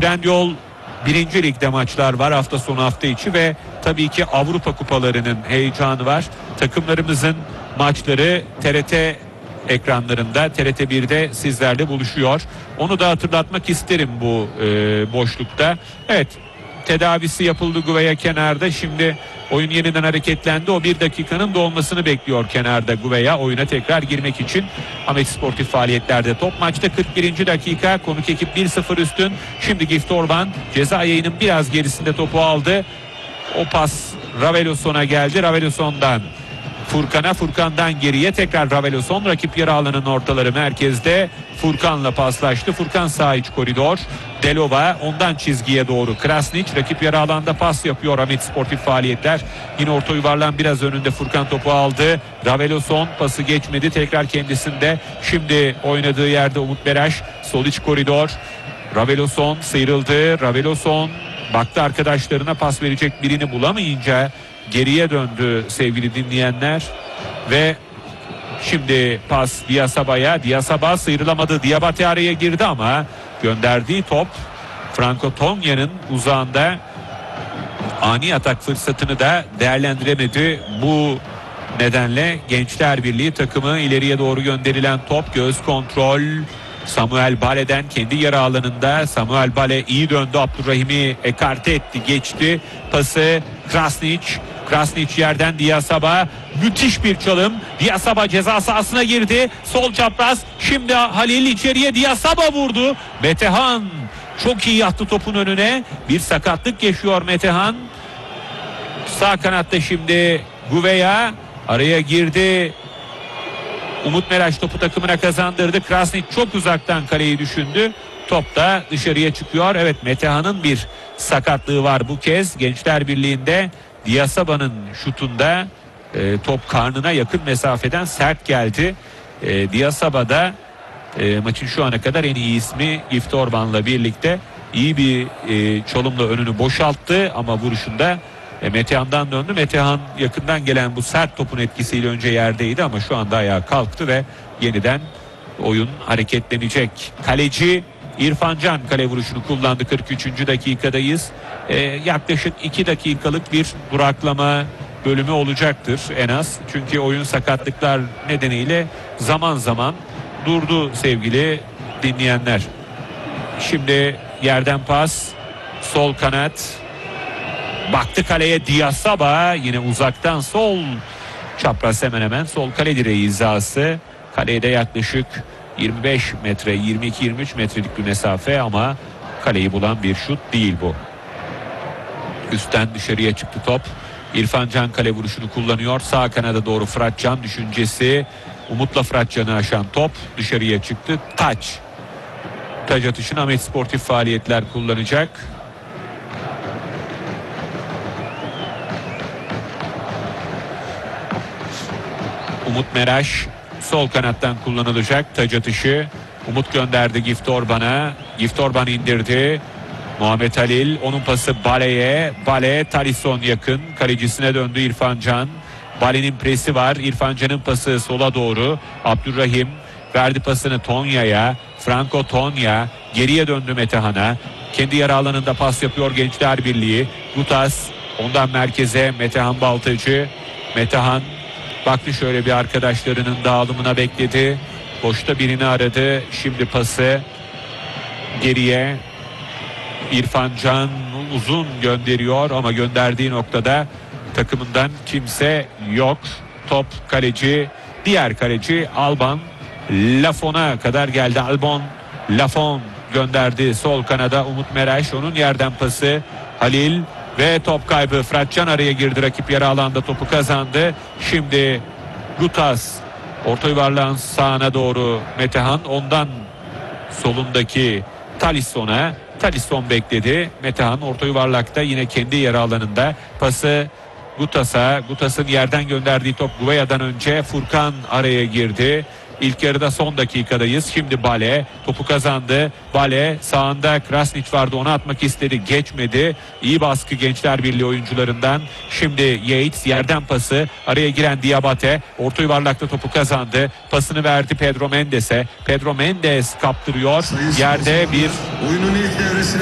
Trendyol birinci ligde maçlar var hafta sonu, hafta içi ve tabii ki Avrupa kupalarının heyecanı var. Takımlarımızın maçları TRT ekranlarında, TRT 1'de sizlerle buluşuyor. Onu da hatırlatmak isterim bu boşlukta. Evet, tedavisi yapıldı Gouveia kenarda. Şimdi oyun yeniden hareketlendi. O 1 dakikanın dolmasını bekliyor kenarda Gouveia oyuna tekrar girmek için. Ahmet Sportif faaliyetlerde top maçta 41. dakika. Konuk ekip 1-0 üstün. Şimdi Gift Orban ceza yayının biraz gerisinde topu aldı. O pas Ravelosson'a geldi. Ravelosson'dan Furkan'a, Furkan'dan geriye tekrar Raveloson, rakip yarı alanın ortaları merkezde Furkan'la paslaştı. Furkan sağ iç koridor, Delova ondan çizgiye doğru, Krasnić rakip yarı alanda pas yapıyor. Ahmet Sportif faaliyetler yine orta yuvarlan biraz önünde Furkan topu aldı. Raveloson pası geçmedi, tekrar kendisinde. Şimdi oynadığı yerde Umut Meraş, sol iç koridor, Raveloson sıyrıldı. Raveloson baktı arkadaşlarına, pas verecek birini bulamayınca geriye döndü sevgili dinleyenler ve şimdi pas Diasaba'ya. Diasaba sıyrılamadı. Diabate araya girdi ama gönderdiği top Franco Tonya'nın uzağında, ani atak fırsatını da değerlendiremedi. Bu nedenle Gençler Birliği takımı ileriye doğru gönderilen top, göz kontrol Samuel Bale'den kendi yarı alanında. Samuel Bale iyi döndü, Abdurrahim'i ekarte etti, geçti pası Krasnić yerden Diasaba, müthiş bir çalım. Diasaba ceza sahasına girdi, sol çapraz. Şimdi Halil içeriye, Diasaba vurdu. Metehan çok iyi yattı topun önüne. Bir sakatlık yaşıyor Metehan. Sağ kanatta şimdi Gouveia araya girdi. Umut Meraş topu takımına kazandırdı. Krasnić çok uzaktan kaleyi düşündü. Top da dışarıya çıkıyor. Evet, Metehan'ın bir sakatlığı var bu kez. Gençler Birliği'nde Diasaba'nın şutunda top karnına yakın mesafeden sert geldi. Diasaba da maçın şu ana kadar en iyi ismi Gift Orban'la birlikte iyi bir çalımla önünü boşalttı ama vuruşunda Metehan'dan döndü. Metehan yakından gelen bu sert topun etkisiyle önce yerdeydi ama şu anda ayağa kalktı ve yeniden oyun hareketlenecek. Kaleci İrfan Can kale vuruşunu kullandı. 43. dakikadayız. Yaklaşık 2 dakikalık bir duraklama bölümü olacaktır en az. Çünkü oyun sakatlıklar nedeniyle zaman zaman durdu sevgili dinleyenler. Şimdi yerden pas, sol kanat. Baktı kaleye Diasaba, yine uzaktan sol çapraz, hemen hemen sol kale direği hizası. Kaleye de yaklaşık 25 metre, 22-23 metrelik bir mesafe ama kaleyi bulan bir şut değil bu. Üstten dışarıya çıktı top. İrfan Can kale vuruşunu kullanıyor. Sağ kanada doğru Fırat Can düşüncesi. Umut'la Fırat Can'ı aşan top dışarıya çıktı. Taç atışını Ahmet Sportif faaliyetler kullanacak. Umut Meraş sol kanattan kullanılacak taç atışı. Umut gönderdi Gift Orban'a. Gift Orban indirdi. Muhammed Halil, onun pası Bale'ye. Bale, Talisson yakın. Kalecisine döndü İrfan Can. Bale'nin presi var. İrfan Can'ın pası sola doğru. Abdurrahim verdi pasını Tonya'ya. Franco Tonya geriye döndü Metehan'a. Kendi yarı alanında pas yapıyor Gençler Birliği. Gutas ondan merkeze, Metehan Baltacı. Metehan baktı şöyle bir arkadaşlarının dağılımına, bekledi. Boşta birini aradı. Şimdi pası geriye. İrfan Can uzun gönderiyor ama gönderdiği noktada takımından kimse yok. Top kaleci, diğer kaleci Alban Lafon'a kadar geldi. Lafon gönderdi sol kanada, Umut Meraş, onun yerden pası Halil ve top kaybı. Fırat Can araya girdi, rakip yarı alanda topu kazandı. Şimdi Gutas orta yuvarlağın sağına doğru Metehan, ondan solundaki Talisson'a. Talisson bekledi. Metehan orta yuvarlakta yine kendi yarı alanında pası Gutas'a. Gutas'ın yerden gönderdiği top Gouveia'dan önce Furkan araya girdi. İlk yarıda son dakikadayız. Şimdi Bale topu kazandı. Bale sağında, Krasnić vardı, onu atmak istedi, geçmedi. İyi baskı Gençler Birliği oyuncularından. Şimdi Yates yerden pası, araya giren Diabate orta yuvarlakta topu kazandı. Pasını verdi Pedro Mendes'e. Pedro Mendes kaptırıyor. Yerde bir